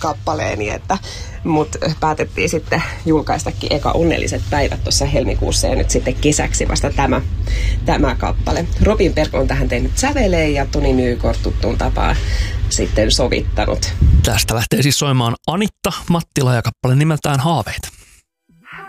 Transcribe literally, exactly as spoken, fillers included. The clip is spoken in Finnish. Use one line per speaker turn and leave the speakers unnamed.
kappaleeni, että mut päätettiin sitten julkaistakin eka Onnelliset päivät tuossa helmikuussa ja nyt sitten kesäksi vasta tämä, tämä kappale. Robin Berg on tähän tehnyt säveleen ja Toni Nykort tuttuun tapaan sitten sovittanut.
Tästä lähtee siis soimaan Anitta Mattila ja kappale nimeltään Haaveet.